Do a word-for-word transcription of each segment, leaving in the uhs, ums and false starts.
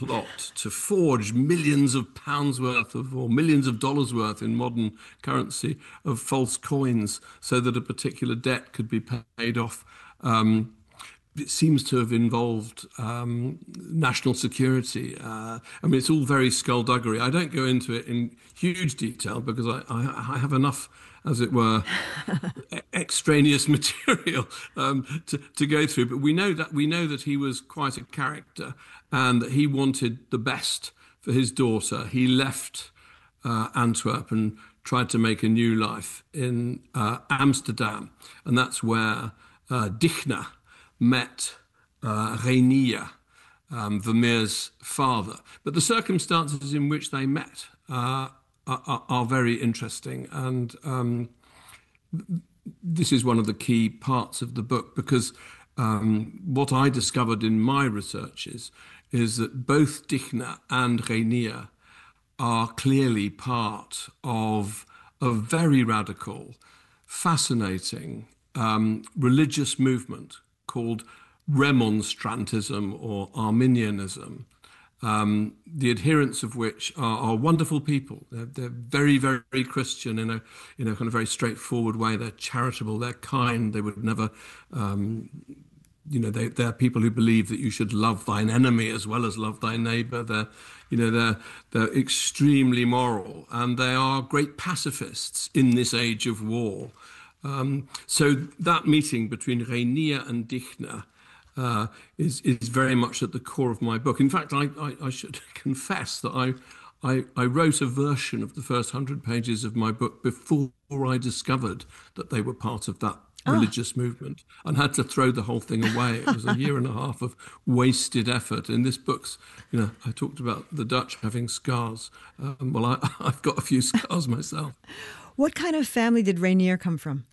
plot to forge millions of pounds worth of, or millions of dollars worth in modern currency of false coins so that a particular debt could be paid off. Um, it seems to have involved um, national security. Uh, I mean, it's all very skullduggery. I don't go into it in huge detail because I, I, I have enough, as it were, extraneous material um, to, to go through. But we know that we know that he was quite a character and that he wanted the best for his daughter. He left uh, Antwerp and tried to make a new life in uh, Amsterdam, and that's where uh, Dichna met uh, Reinier, um, Vermeer's father. But the circumstances in which they met uh, are, are very interesting, and um, this is one of the key parts of the book, because um, what I discovered in my researches is that both Dichna and Reinier are clearly part of a very radical, fascinating um, religious movement called Remonstrantism or Arminianism, um, the adherents of which are, are wonderful people. They're, they're very, very Christian in a in a kind of very straightforward way. They're charitable. They're kind. They would never, um, you know, they, they're people who believe that you should love thine enemy as well as love thy neighbour. They're, you know, they're they're extremely moral, and they are great pacifists in this age of war. Um, so that meeting between Reinier and Dichna uh, is is very much at the core of my book. In fact, I, I, I should confess that I, I I wrote a version of the first hundred pages of my book before I discovered that they were part of that Oh. religious movement, and had to throw the whole thing away. It was a year and a half of wasted effort. In this book's, you know, I talked about the Dutch having scars. Um, well, I, I've got a few scars myself. What kind of family did Reinier come from?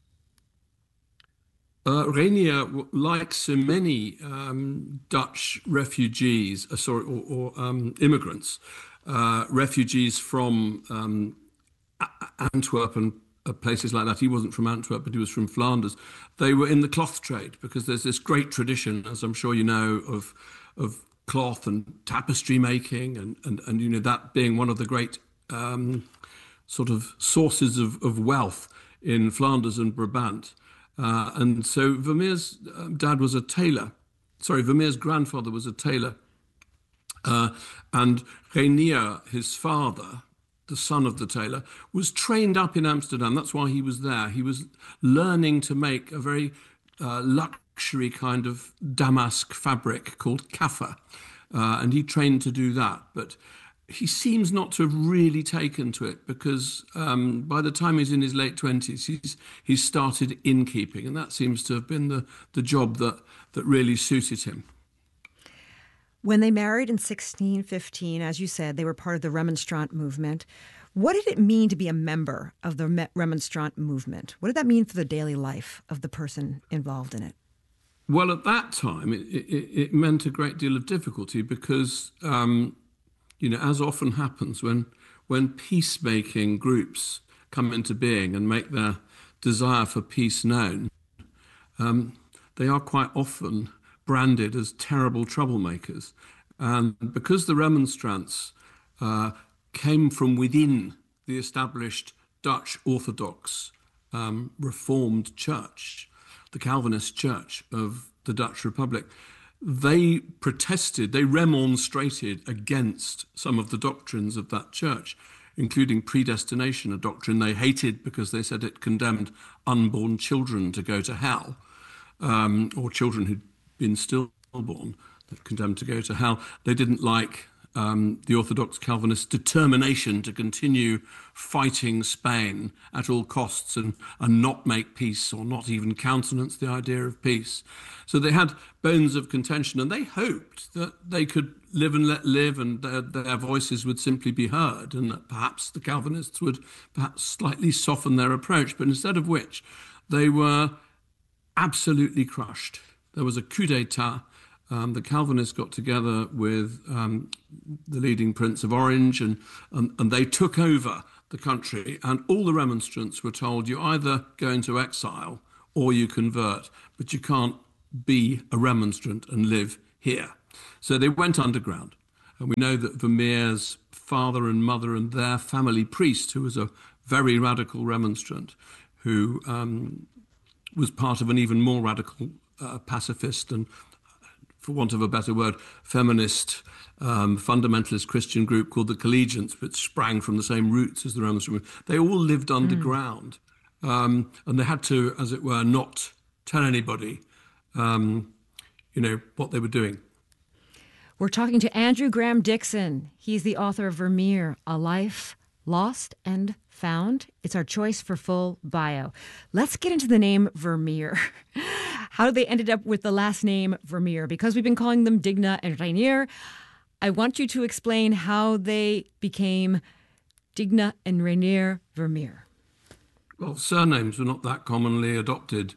Uh, Reinier, like so many um, Dutch refugees, uh, sorry, or, or um, immigrants, uh, refugees from um, A- Antwerp and uh, places like that. He wasn't from Antwerp, but he was from Flanders. They were in the cloth trade because there's this great tradition, as I'm sure you know, of of cloth and tapestry making, and and, and you know that being one of the great um, sort of sources of, of wealth in Flanders and Brabant. Uh, and so Vermeer's uh, dad was a tailor. Sorry, Vermeer's grandfather was a tailor. Uh, and Reinier, his father, the son of the tailor, was trained up in Amsterdam. That's why he was there. He was learning to make a very uh, luxury kind of damask fabric called kaffa. Uh, and he trained to do that. But he seems not to have really taken to it because um, by the time he's in his late twenties, he's he's started innkeeping, and that seems to have been the, the job that, that really suited him. When they married in sixteen fifteen, as you said, they were part of the Remonstrant movement. What did it mean to be a member of the Remonstrant movement? What did that mean for the daily life of the person involved in it? Well, at that time, it, it, it meant a great deal of difficulty because um, you know, as often happens when when peacemaking groups come into being and make their desire for peace known, um, they are quite often branded as terrible troublemakers. And because the Remonstrants uh, came from within the established Dutch Orthodox um, Reformed Church, the Calvinist Church of the Dutch Republic, they protested, they remonstrated against some of the doctrines of that church, including predestination, a doctrine they hated because they said it condemned unborn children to go to hell, um, or children who'd been stillborn, condemned to go to hell. They didn't like um, the Orthodox Calvinists' determination to continue fighting Spain at all costs and, and not make peace or not even countenance the idea of peace. So they had bones of contention, and they hoped that they could live and let live, and their, their voices would simply be heard, and that perhaps the Calvinists would perhaps slightly soften their approach, but instead of which they were absolutely crushed. There was a coup d'etat. Um, the Calvinists got together with um, the leading Prince of Orange, and, and, and they took over the country, and all the remonstrants were told, you either go into exile or you convert, but you can't be a remonstrant and live here. So they went underground, And we know that Vermeer's father and mother and their family priest, who was a very radical remonstrant, who um, was part of an even more radical uh, pacifist and, for want of a better word, feminist um, fundamentalist Christian group called the Collegians, which sprang from the same roots as the remonstrant. They all lived underground, mm. um, and they had to, as it were, not tell anybody, um, you know, what they were doing. We're talking to Andrew Graham Dixon. He's the author of Vermeer, A Life Lost and Found. It's our choice for full bio. Let's get into the name Vermeer. How they ended up with the last name Vermeer? Because we've been calling them Digna and Rainier, I want you to explain how they became Digna and Rainier Vermeer. Well, surnames were not that commonly adopted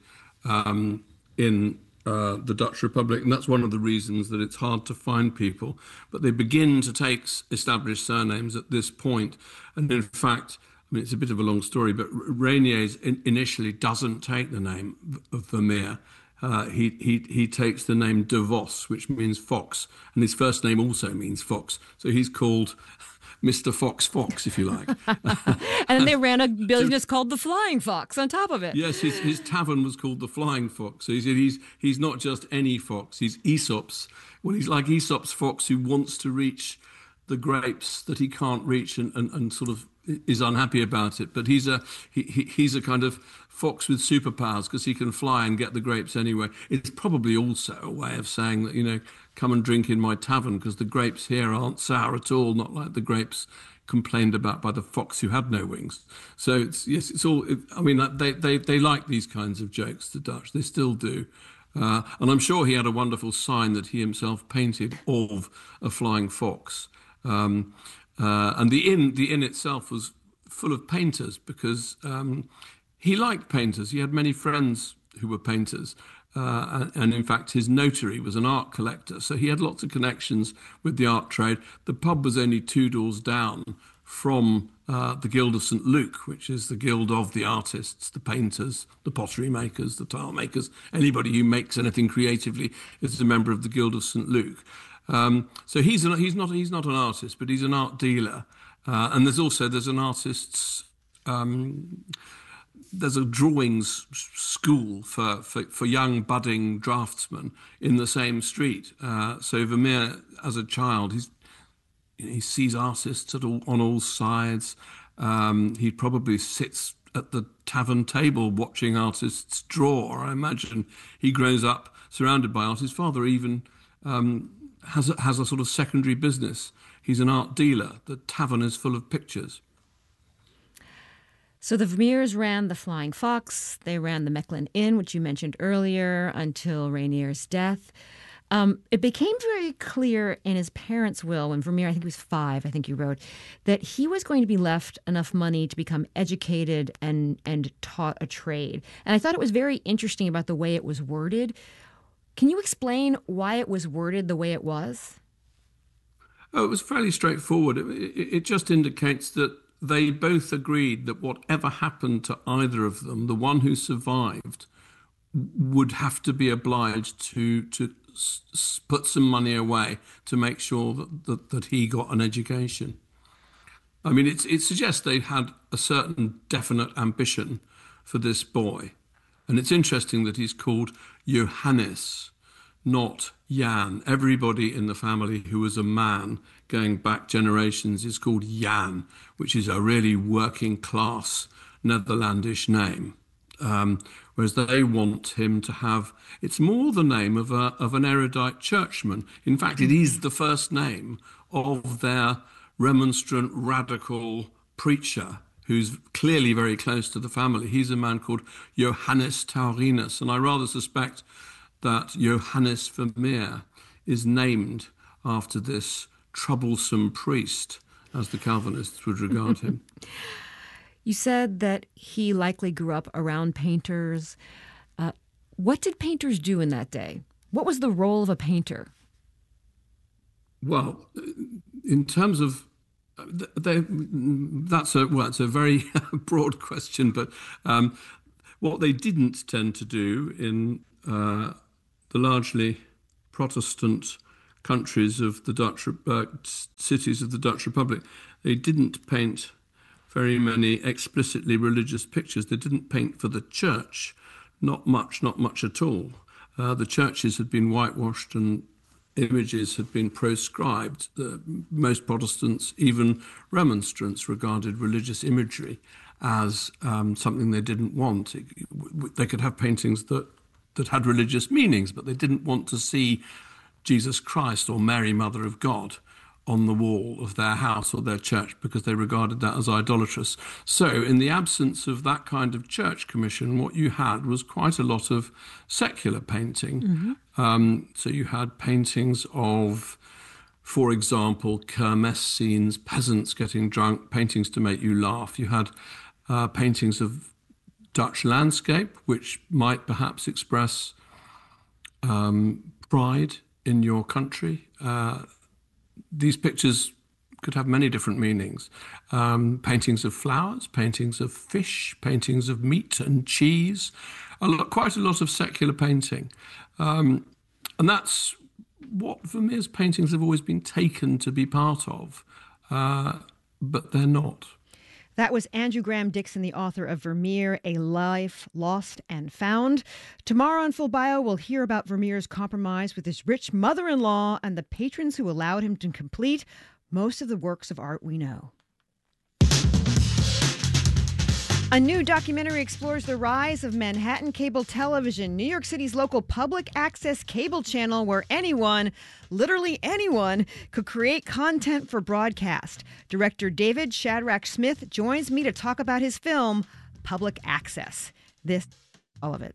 um, in uh, the Dutch Republic, and that's one of the reasons that it's hard to find people. But they begin to take established surnames at this point, and in fact, I mean, it's a bit of a long story, but Rainier in, initially doesn't take the name of Vermeer. Uh, he, he, he takes the name De Vos, which means fox, and his first name also means fox. So he's called Mister Fox Fox, if you like. And then they ran a business so, called the Flying Fox on top of it. Yes, his, his tavern was called the Flying Fox. So he said he's, he's not just any fox, he's Aesop's. Well, he's like Aesop's fox who wants to reach the grapes that he can't reach and, and, and sort of is unhappy about it. But he's a he, he, he's a kind of fox with superpowers because he can fly and get the grapes anyway. It's probably also a way of saying that, you know, come and drink in my tavern because the grapes here aren't sour at all, not like the grapes complained about by the fox who had no wings. So it's, yes, it's all, I mean, they, they, they like these kinds of jokes, the Dutch, they still do. Uh, and I'm sure he had a wonderful sign that he himself painted of a flying fox. Um, uh, and the inn, the inn itself was full of painters because um, he liked painters. He had many friends who were painters. Uh, and, and in fact, his notary was an art collector. So he had lots of connections with the art trade. The pub was only two doors down from uh, the Guild of Saint Luke, which is the guild of the artists, the painters, the pottery makers, the tile makers. Anybody who makes anything creatively is a member of the Guild of Saint Luke. Um, so he's an, he's not he's not an artist, but he's an art dealer. Uh, and there's also there's an artist's um, there's a drawings school for, for, for young budding draftsmen in the same street. Uh, so Vermeer, as a child, he's he sees artists at all, on all sides. Um, he probably sits at the tavern table watching artists draw. I imagine he grows up surrounded by art. His father even um, has a, has a sort of secondary business. He's an art dealer. The tavern is full of pictures. So the Vermeers ran the Flying Fox. They ran the Mechlin Inn, which you mentioned earlier, until Rainier's death. Um, it became very clear in his parents' will, when Vermeer, I think he was five, I think you wrote, that he was going to be left enough money to become educated and, and taught a trade. And I thought it was very interesting about the way it was worded. Can you explain why it was worded the way it was? Oh, it was fairly straightforward. It, it, it just indicates that they both agreed that whatever happened to either of them, the one who survived would have to be obliged to to s- put some money away to make sure that, that, that he got an education. I mean, it's, it suggests they had a certain definite ambition for this boy. And it's interesting that he's called Johannes, not Jan. Everybody in the family who was a man going back generations is called Jan, which is a really working class Netherlandish name. Um, whereas they want him to have, it's more the name of a of an erudite churchman. In fact, it is the first name of their remonstrant radical preacher who's clearly very close to the family. He's a man called Johannes Taurinus, and I rather suspect that Johannes Vermeer is named after this troublesome priest, as the Calvinists would regard him. You said that he likely grew up around painters. Uh, what did painters do in that day? What was the role of a painter? Well, in terms of they, that's a well, it's a very broad question, but um, what they didn't tend to do in uh, the largely Protestant countries of the Dutch, uh, cities of the Dutch Republic, they didn't paint very many explicitly religious pictures. They didn't paint for the church, not much, not much at all. Uh, the churches had been whitewashed and images had been proscribed. The, most Protestants, even remonstrants, regarded religious imagery as um, something they didn't want. It, they could have paintings that, that had religious meanings, but they didn't want to see Jesus Christ or Mary, Mother of God, on the wall of their house or their church because they regarded that as idolatrous. So in the absence of that kind of church commission, what you had was quite a lot of secular painting. Mm-hmm. Um, so you had paintings of, for example, kermesse scenes, peasants getting drunk, paintings to make you laugh. You had uh, paintings of Dutch landscape, which might perhaps express um, pride in your country. Uh, These pictures could have many different meanings. Um, paintings of flowers, paintings of fish, paintings of meat and cheese, a lot, quite a lot of secular painting. Um, and that's what Vermeer's paintings have always been taken to be part of, uh, but they're not. That was Andrew Graham Dixon, the author of Vermeer, A Life Lost and Found. Tomorrow on Full Bio, we'll hear about Vermeer's compromise with his rich mother-in-law and the patrons who allowed him to complete most of the works of art we know. A new documentary explores the rise of Manhattan cable television, New York City's local public access cable channel where anyone, literally anyone, could create content for broadcast. Director David Shadrach Smith joins me to talk about his film, Public Access. This, all of it.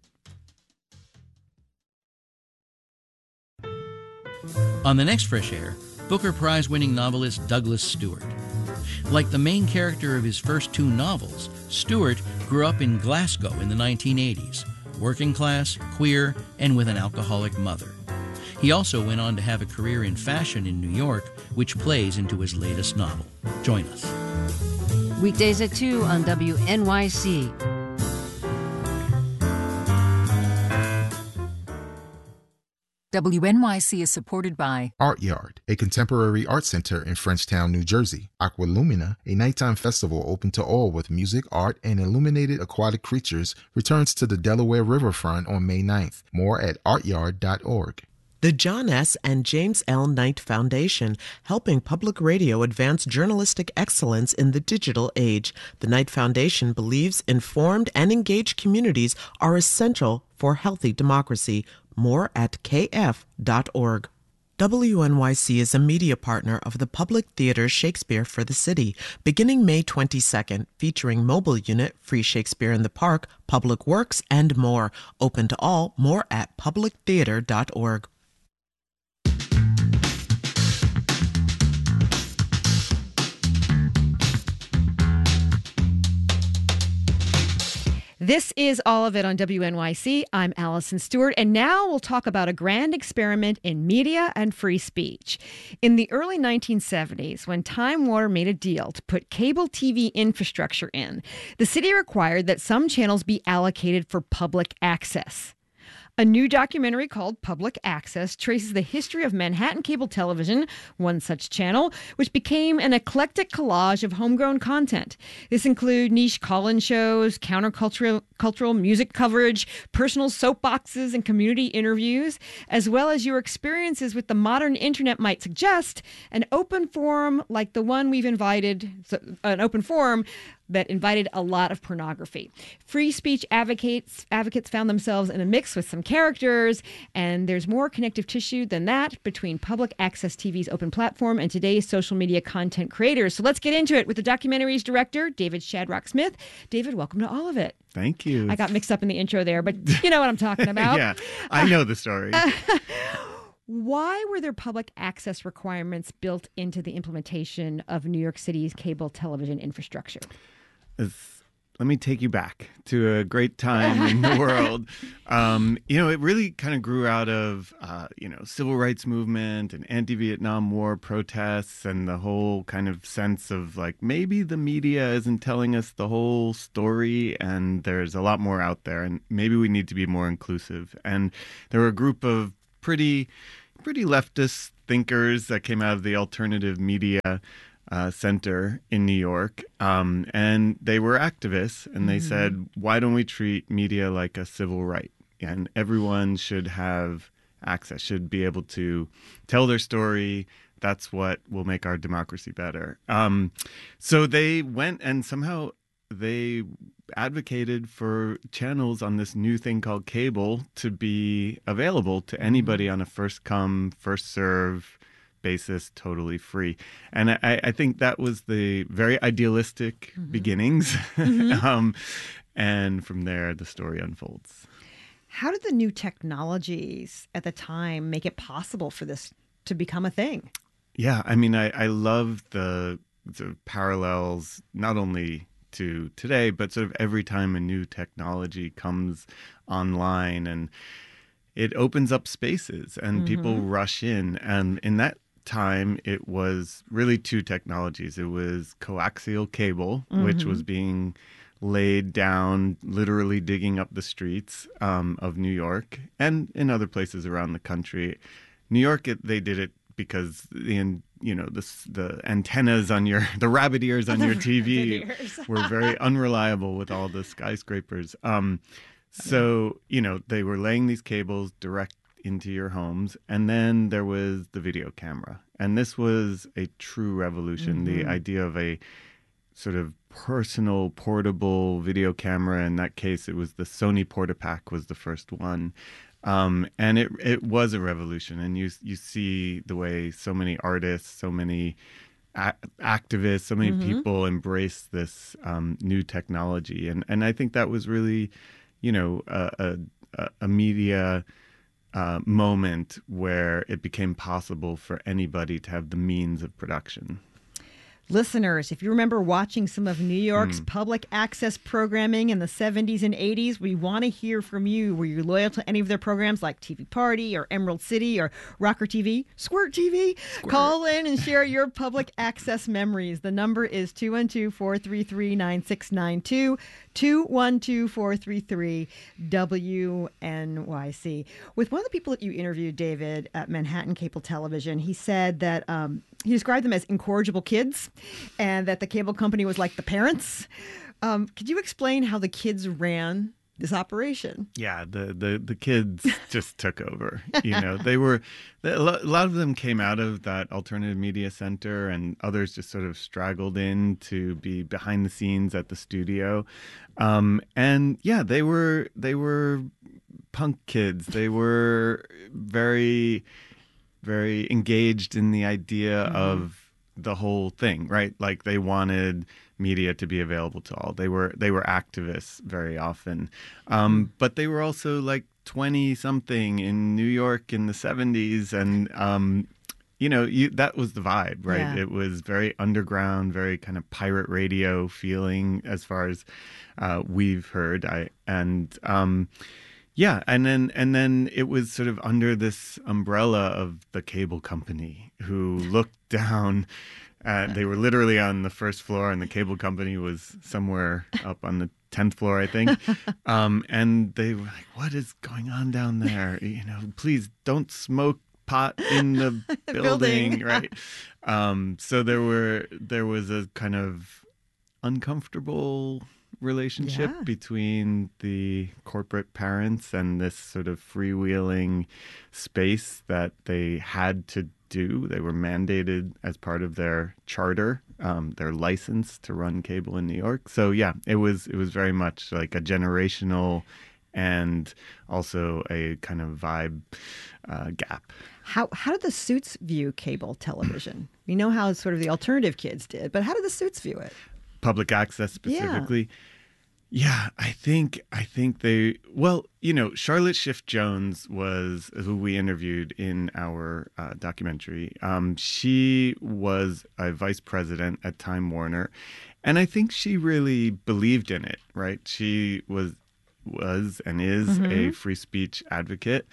On the next Fresh Air, Booker Prize-winning novelist Douglas Stewart. Like the main character of his first two novels, Stewart grew up in Glasgow in the nineteen eighties, working class, queer, and with an alcoholic mother. He also went on to have a career in fashion in New York, which plays into his latest novel. Join us. Weekdays at two on W N Y C. W N Y C is supported by Art Yard, a contemporary art center in Frenchtown, New Jersey. Aqualumina, a nighttime festival open to all with music, art, and illuminated aquatic creatures, returns to the Delaware Riverfront on May ninth. More at art yard dot org. The John S. and James L. Knight Foundation, helping public radio advance journalistic excellence in the digital age. The Knight Foundation believes informed and engaged communities are essential for healthy democracy. More at k f dot org. W N Y C is a media partner of the Public Theater Shakespeare for the City, beginning May twenty-second, featuring mobile unit, free Shakespeare in the Park, public works, and more. Open to all. More at public theater dot org. This is All of It on W N Y C. I'm Allison Stewart, and now we'll talk about a grand experiment in media and free speech. In the early nineteen seventies, when Time Warner made a deal to put cable T V infrastructure in, the city required that some channels be allocated for public access. A new documentary called Public Access traces the history of Manhattan cable television, one such channel, which became an eclectic collage of homegrown content. This includes niche call-in shows, countercultural cultural music coverage, personal soapboxes, and community interviews, as well as your experiences with the modern internet might suggest, an open forum like the one we've invited, an open forum that invited a lot of pornography. Free speech advocates advocates found themselves in a mix with some characters, and there's more connective tissue than that between public access T V's open platform and today's social media content creators. So let's get into it with the documentary's director, David Shadrach Smith. David, welcome to All of It. Thank you. I got mixed up in the intro there, but you know what I'm talking about. Yeah, I know the story. Why were there public access requirements built into the implementation of New York City's cable television infrastructure? It's, let me take you back to a great time in the world. Um, you know, it really kind of grew out of, uh, you know, civil rights movement and anti-Vietnam War protests and the whole kind of sense of like, maybe the media isn't telling us the whole story and there's a lot more out there and maybe we need to be more inclusive. And there were a group of pretty pretty leftist thinkers that came out of the alternative media uh, center in New York. Um, and they were activists, and they mm-hmm. said, why don't we treat media like a civil right? And everyone should have access, should be able to tell their story. That's what will make our democracy better. Um, so they went and somehow they advocated for channels on this new thing called cable to be available to anybody on a first come, first serve basis, totally free. And I, I think that was the very idealistic mm-hmm. beginnings. Mm-hmm. um, and from there, the story unfolds. How did the new technologies at the time make it possible for this to become a thing? Yeah, I mean, I, I love the, the parallels, not only to today, but sort of every time a new technology comes online, and it opens up spaces and mm-hmm. people rush in. And in that time, it was really two technologies. It was coaxial cable, mm-hmm. which was being laid down, literally digging up the streets um, of New York and in other places around the country. New York, it, they did it because the you know the the antennas on your the rabbit ears on your T V were very unreliable with all the skyscrapers. Um, so you know they were laying these cables direct into your homes, and then there was the video camera, and this was a true revolution. Mm-hmm. The idea of a sort of personal portable video camera. In that case, it was the Sony Portapak was the first one. Um, and it it was a revolution, and you you see the way so many artists, so many a- activists, so many mm-hmm. people embrace this um, new technology, and and I think that was really, you know, a a, a media uh, moment where it became possible for anybody to have the means of production. Listeners, if you remember watching some of New York's Mm. public access programming in the seventies and eighties, we want to hear from you. Were you loyal to any of their programs like T V Party or Emerald City or Rocker T V, Squirt T V? Squirt. Call in and share your public access memories. The number is two one two, four three three, nine six nine two, two one two, four three three, W N Y C. With one of the people that you interviewed, David, at Manhattan Cable Television, he said that um, he described them as incorrigible kids, and that the cable company was like the parents. Um, could you explain how the kids ran this operation? Yeah, the the, the kids just took over. You know, they were a lot of them came out of that alternative media center, and others just sort of straggled in to be behind the scenes at the studio. Um, and yeah, they were they were punk kids. They were very very engaged in the idea mm-hmm. of the whole thing, right? Like they wanted media to be available to all. They were they were activists very often, um, mm-hmm. but they were also like twenty something in New York in the seventies, and um, you know you, that was the vibe, right? Yeah. It was very underground, very kind of pirate radio feeling as far as uh, we've heard. I and. Um, Yeah, and then and then it was sort of under this umbrella of the cable company, who looked down. Uh, they were literally on the first floor, and the cable company was somewhere up on the tenth floor, I think. Um, and they were like, "What is going on down there? You know, please don't smoke pot in the building, building. right?" Um, so there were there was a kind of uncomfortable relationship yeah. between the corporate parents and this sort of freewheeling space that they had to do. They were mandated as part of their charter, um, their license to run cable in New York. So yeah, it was it was very much like a generational and also a kind of vibe uh, gap. How how did the Suits view cable television? We know how sort of the alternative kids did, but how did the Suits view it? Public access specifically. Yeah. yeah, I think I think they well, you know, Charlotte Schiff Jones was who we interviewed in our uh, documentary. Um, she was a vice president at Time Warner, and I think she really believed in it. Right? She was was and is mm-hmm. a free speech advocate,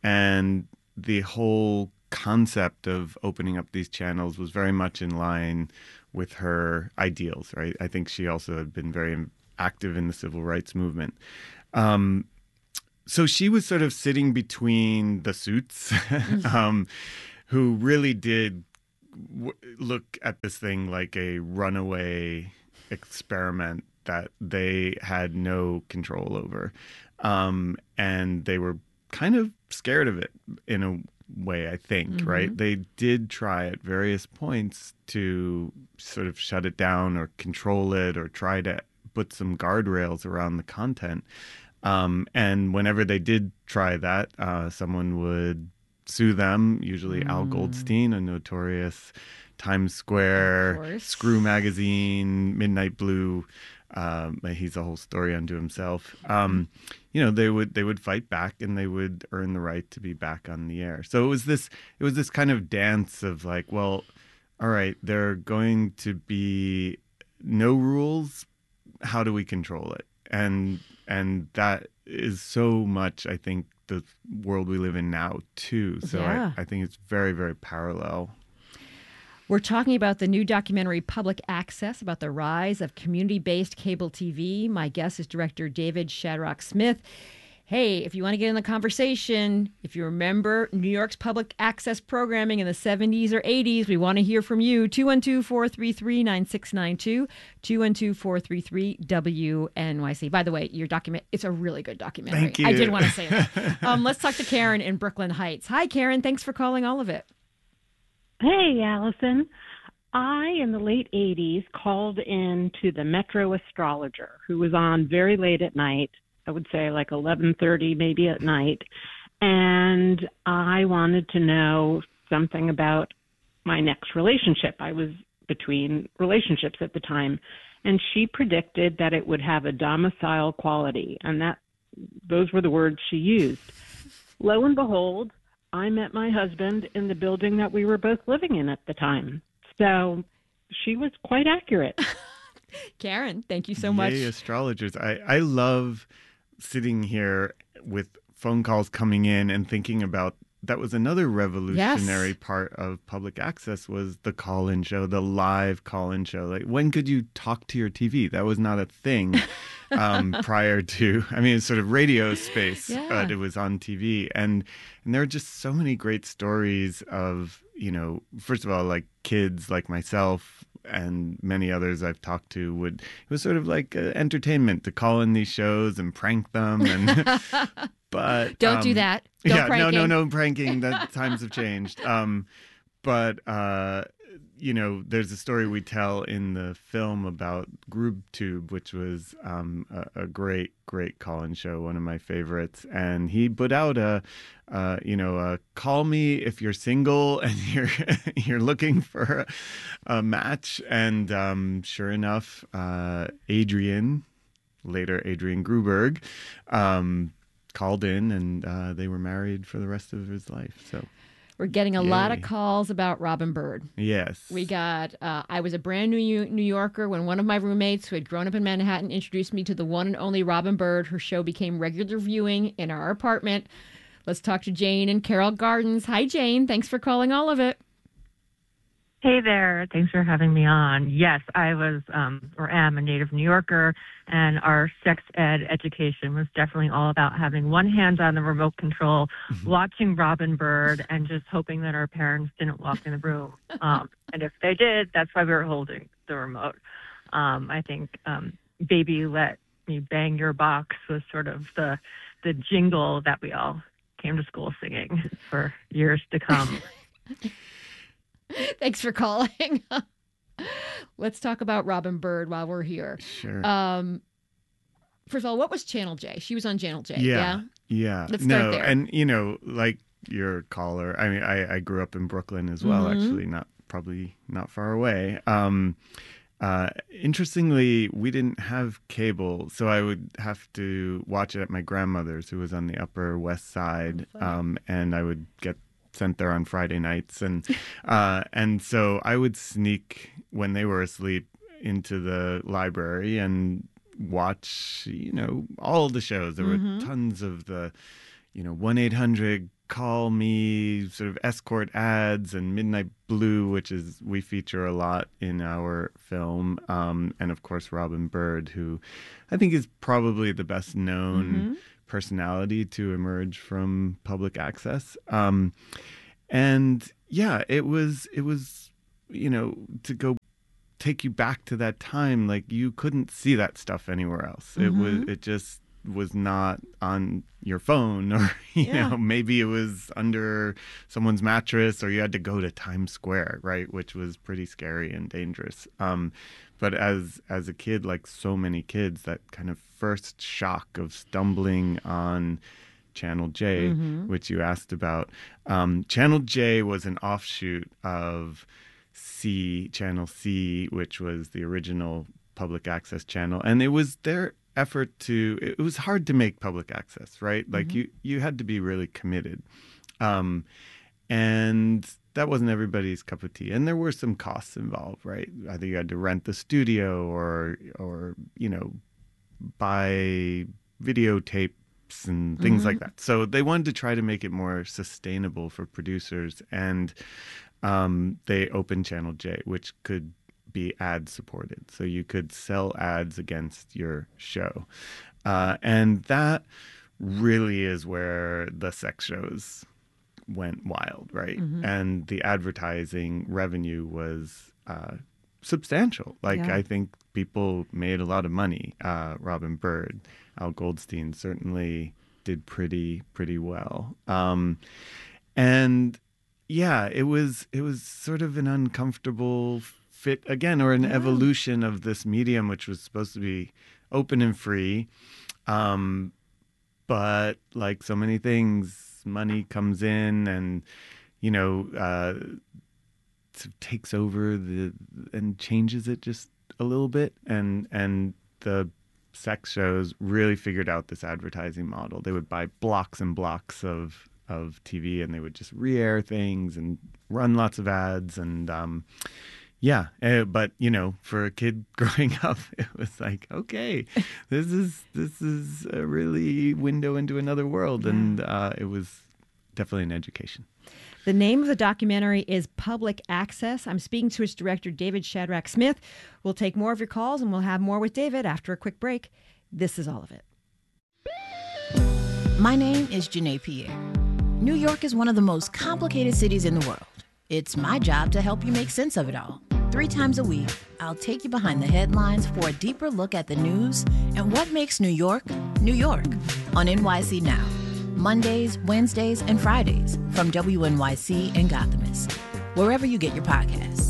and the whole concept of opening up these channels was very much in line with her ideals, right? I think she also had been very active in the civil rights movement. Um, so she was sort of sitting between the suits, um, who really did w- look at this thing like a runaway experiment that they had no control over. Um, and they were kind of scared of it in a way, I think, mm-hmm. right? They did try at various points to sort of shut it down or control it or try to put some guardrails around the content. Um, and whenever they did try that, uh, someone would sue them, usually mm. Al Goldstein, a notorious Times Square, Screw Magazine, Midnight Blue. Um, he's a whole story unto himself. Um, you know, they would they would fight back, and they would earn the right to be back on the air. So it was this it was this kind of dance of like, well, all right, there are going to be no rules. How do we control it? And and that is so much, I think, the world we live in now too. So yeah. I, I think it's very, very parallel. We're talking about the new documentary Public Access, about the rise of community-based cable T V. My guest is director David Shadrock Smith. Hey, if you want to get in the conversation, if you remember New York's public access programming in the seventies or eighties, we want to hear from you. two one two, four three three, nine six nine two, two one two, four three three, W N Y C. By the way, your document, it's a really good documentary. Thank you. I did want to say that. um, let's talk to Karen in Brooklyn Heights. Hi, Karen. Thanks for calling All of It. Hey, Allison. I, in the late eighties, called in to the Metro astrologer, who was on very late at night. I would say like eleven thirty, maybe at night. And I wanted to know something about my next relationship. I was between relationships at the time. And she predicted that it would have a domicile quality. And that those were the words she used. Lo and behold, I met my husband in the building that we were both living in at the time. So she was quite accurate. Karen, thank you so much. Yay, astrologers. I, I love sitting here with phone calls coming in and thinking about that was another revolutionary yes. part of public access was the call-in show, the live call-in show. Like, when could you talk to your T V? That was not a thing um, prior to, I mean, it's sort of radio space, yeah. but it was on T V. And, and there are just so many great stories of, you know, first of all, like kids like myself and many others I've talked to would, it was sort of like uh, entertainment to call in these shows and prank them. And but don't um, do that. Don't yeah, pranking. no, no, no pranking. That times have changed. Um, but uh, you know, there's a story we tell in the film about GroupTube, which was um, a, a great, great call-in show, one of my favorites. And he put out a, uh, you know, a call me if you're single and you're you're looking for a, a match. And um, sure enough, uh, Adrian, later Adrian Gruberg, um, called in, and uh, they were married for the rest of his life. So. We're getting a Yay. lot of calls about Robin Bird. Yes. We got, uh, I was a brand new New Yorker when one of my roommates who had grown up in Manhattan introduced me to the one and only Robin Bird. Her show became regular viewing in our apartment. Let's talk to Jane in Carroll Gardens. Hi, Jane. Thanks for calling All of It. Hey there. Thanks for having me on. Yes, I was um, or am a native New Yorker, and our sex ed education was definitely all about having one hand on the remote control, mm-hmm. watching Robin Bird, and just hoping that our parents didn't walk in the room. Um, and if they did, that's why we were holding the remote. Um, I think um, Baby Let Me Bang Your Box was sort of the the jingle that we all came to school singing for years to come. Thanks for calling. Let's talk about Robin Bird while we're here. Sure. Um, first of all, what was Channel J? She was on Channel J. Yeah. Yeah. Yeah. Let's start no, there. And, you know, like your caller, I mean, I, I grew up in Brooklyn as well, mm-hmm. actually, not probably not far away. Um, uh, interestingly, we didn't have cable, so I would have to watch it at my grandmother's, who was on the Upper West Side, oh, um, and I would get sent there on Friday nights, and uh, and so I would sneak when they were asleep into the library and watch, you know, all of the shows. There mm-hmm. were tons of the, you know, one eight hundred call me sort of escort ads, and Midnight Blue, which is we feature a lot in our film, um, and of course Robin Bird, who I think is probably the best known. Mm-hmm. personality to emerge from public access. Um, and yeah, it was, it was, you know, to go take you back to that time, like you couldn't see that stuff anywhere else. Mm-hmm. It was, it just was not on your phone, or, you yeah. know, maybe it was under someone's mattress, or you had to go to Times Square, right? Which was pretty scary and dangerous. Um, but as, as a kid, like so many kids, that kind of first shock of stumbling on Channel J, mm-hmm. which you asked about. Um, Channel J was an offshoot of C, Channel C, which was the original public access channel. And it was their effort to, it was hard to make public access, right? Like mm-hmm. you, you had to be really committed. Um, and that wasn't everybody's cup of tea. And there were some costs involved, right? Either you had to rent the studio or, or, you know, buy videotapes and things mm-hmm. like that. So they wanted to try to make it more sustainable for producers. And um, they opened Channel J, which could be ad supported. So you could sell ads against your show. Uh, and that really is where the sex shows went wild, right? Mm-hmm. And the advertising revenue was uh, substantial. Like, yeah. I think people made a lot of money. Uh, Robin Bird, Al Goldstein certainly did pretty, pretty well. Um, and yeah, it was, it was sort of an uncomfortable fit again, or an yeah. evolution of this medium, which was supposed to be open and free. Um, but like so many things, money comes in and, you know, uh, takes over the and changes it just a little bit. And, and the sex shows really figured out this advertising model. They would buy blocks and blocks of, of T V, and they would just re-air things and run lots of ads. And, um, yeah, uh, but you know, for a kid growing up, it was like, okay, this is this is a really window into another world, yeah. and uh, it was definitely an education. The name of the documentary is Public Access. I'm speaking to its director, David Shadrach Smith. We'll take more of your calls, and we'll have more with David after a quick break. This is all of it. My name is Janae Pierre. New York is one of the most complicated cities in the world. It's my job to help you make sense of it all. Three times a week, I'll take you behind the headlines for a deeper look at the news and what makes New York, New York, on N Y C Now. Mondays, Wednesdays, and Fridays from W N Y C and Gothamist, wherever you get your podcasts.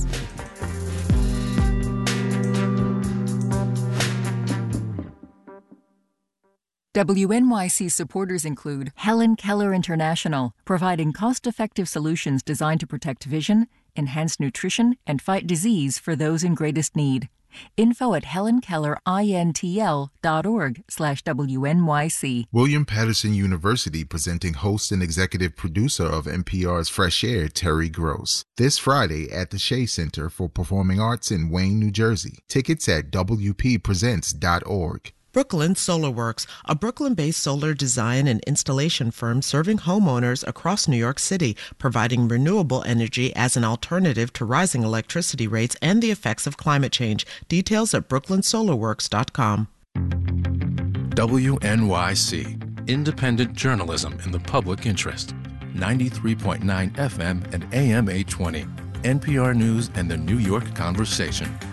W N Y C supporters include Helen Keller International, providing cost-effective solutions designed to protect vision, enhance nutrition, and fight disease for those in greatest need. Info at helenkellerintl.org slash WNYC. William Patterson University presenting host and executive producer of N P R's Fresh Air, Terry Gross. This Friday at the Shea Center for Performing Arts in Wayne, New Jersey. Tickets at W P presents dot org. Brooklyn Solar Works, a Brooklyn-based solar design and installation firm serving homeowners across New York City, providing renewable energy as an alternative to rising electricity rates and the effects of climate change. Details at brooklyn solar works dot com. W N Y C, independent journalism in the public interest. ninety-three point nine F M and A M eight twenty. N P R News and the New York Conversation.